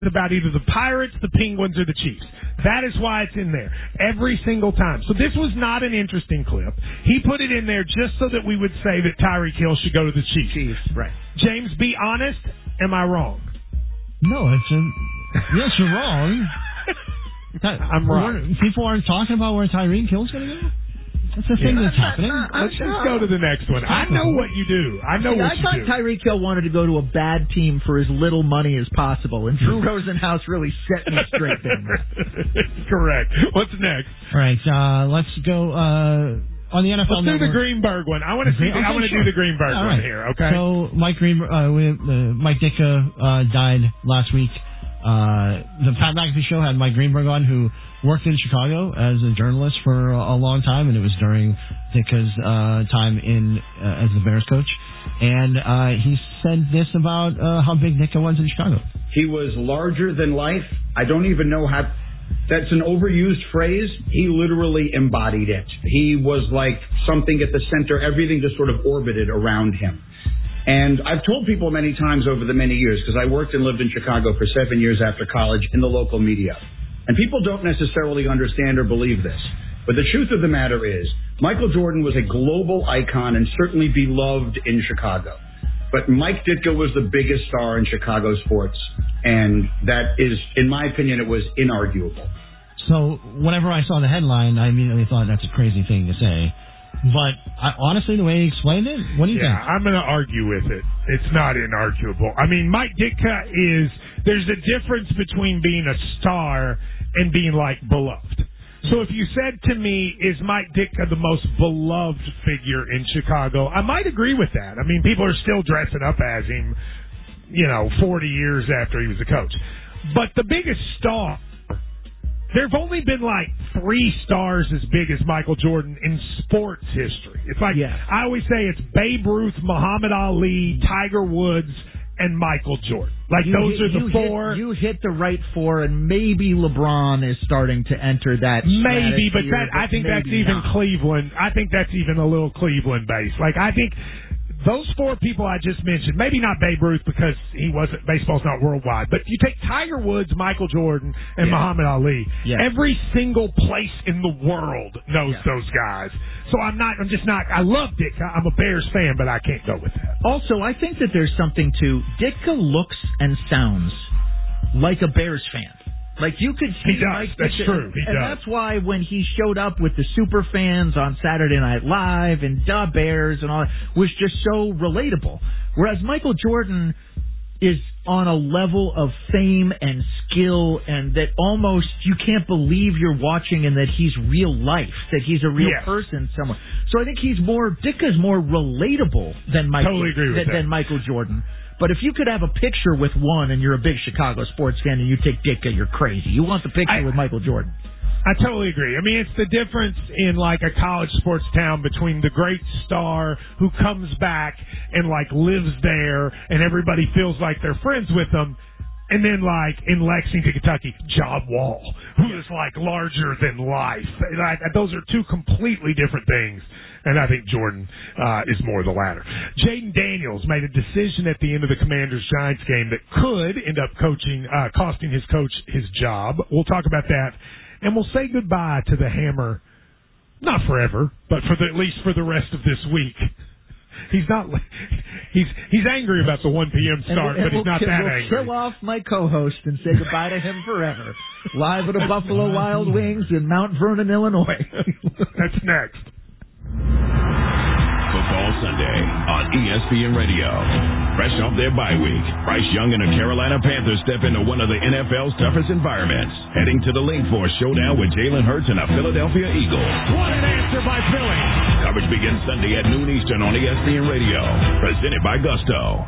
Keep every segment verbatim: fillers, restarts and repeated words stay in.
about either the Pirates, the Penguins, or the Chiefs. That is why it's in there every single time. So this was not an interesting clip. He put it in there just so that we would say that Tyreek Hill should go to the Chiefs. Chiefs, right. James, be honest. Am I wrong? No, it's a, yes, you're wrong. I'm right. People aren't talking about where Tyreek Hill's going to go? That's the thing yeah. that's happening. Let's just go to the next one. I know what you do. I know See, what I you thought do. Tyreek Hill wanted to go to a bad team for as little money as possible, and Drew Rosenhaus really set me straight there. Correct. What's next? All right, uh, let's go uh, on the N F L Let's do Network. the Greenberg one. I want to see. Okay, I want to sure. do the Greenberg All one right. here. Okay. So Mike Green, uh, we, uh, Mike Ditka uh, died last week. Uh, the Pat McAfee show had Mike Greenberg on, who worked in Chicago as a journalist for a, a long time, and it was during Ditka's uh, time in uh, as the Bears coach. And uh, he said this about uh, how big Ditka was in Chicago. He was larger than life. I don't even know how. That's an overused phrase. He literally embodied it. He was like something at the center. Everything just sort of orbited around him. And I've told people many times over the many years, because I worked and lived in Chicago for seven years after college in the local media. And people don't necessarily understand or believe this. But the truth of the matter is, Michael Jordan was a global icon and certainly beloved in Chicago. But Mike Ditka was the biggest star in Chicago sports. And that is, in my opinion, it was inarguable. So whenever I saw the headline, I immediately thought that's a crazy thing to say. But I, honestly, the way he explained it, what do you yeah, think? I'm going to argue with it. It's not inarguable. I mean, Mike Ditka is, there's a difference between being a star and being, like, beloved. So if you said to me, is Mike Ditka the most beloved figure in Chicago, I might agree with that. I mean, people are still dressing up as him, you know, forty years after he was a coach. But the biggest star, there have only been like three stars as big as Michael Jordan in sports history. It's like, yes. I always say it's Babe Ruth, Muhammad Ali, Tiger Woods, and Michael Jordan. Like, you those hit, are the you four. Hit, you hit the right four, and maybe LeBron is starting to enter that. Maybe, but that but I think that's even not. Cleveland. I think that's even a little Cleveland based. Like, I think those four people I just mentioned, maybe not Babe Ruth because he wasn't, baseball's not worldwide, but you take Tiger Woods, Michael Jordan, and yeah. Muhammad Ali, yeah. every single place in the world knows yeah. those guys. So I'm not, I'm just not, I love Ditka. I'm a Bears fan, but I can't go with that. Also, I think that there's something to, Ditka looks and sounds like a Bears fan. Like, you could see... He does. Mike That's Ditka, true. He and does. that's why when he showed up with the super fans on Saturday Night Live and Da Bears and all that, was just so relatable. Whereas Michael Jordan is on a level of fame and skill and that almost you can't believe you're watching and that he's real life, that he's a real yes. person somewhere. So I think he's more... Ditka's more relatable than Michael, totally agree with than, that. than Michael Jordan. But if you could have a picture with one and you're a big Chicago sports fan and you take Ditka, you're crazy. You want the picture I, with Michael Jordan. I totally agree. I mean, it's the difference in, like, a college sports town between the great star who comes back and, like, lives there and everybody feels like they're friends with them, and then, like, in Lexington, Kentucky, John Wall, who is, like, larger than life. Like, those are two completely different things. And I think Jordan uh, is more the latter. Jaden Daniels made a decision at the end of the Commanders-Giants game that could end up coaching, uh, costing his coach his job. We'll talk about that. And we'll say goodbye to the Hammer, not forever, but for the, at least for the rest of this week. He's not. He's he's angry about the one p.m. start, and we'll, but he's not we'll, that we'll angry. We'll kill off my co-host and say goodbye to him forever. Live at the Buffalo Wild Wings in Mount Vernon, Illinois. That's next. Football Sunday on E S P N Radio. Fresh off their bye week, Bryce Young and the Carolina Panthers step into one of the N F L's toughest environments, heading to the Link for a showdown with Jalen Hurts and the Philadelphia Eagles. What an answer by Philly. Coverage begins Sunday at noon Eastern on E S P N Radio. Presented by Gusto.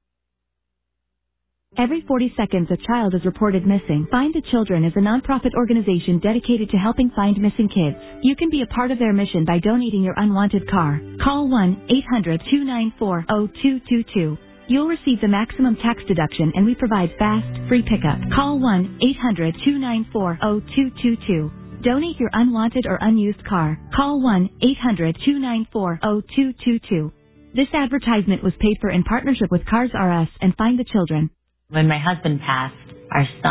Every forty seconds, a child is reported missing. Find the Children is a nonprofit organization dedicated to helping find missing kids. You can be a part of their mission by donating your unwanted car. Call one eight hundred two nine four zero two two two. You'll receive the maximum tax deduction, and we provide fast, free pickup. Call one eight hundred two nine four zero two two two. Donate your unwanted or unused car. Call one eight hundred two nine four zero two two two. This advertisement was paid for in partnership with Cars R Us and Find the Children. When my husband passed, Our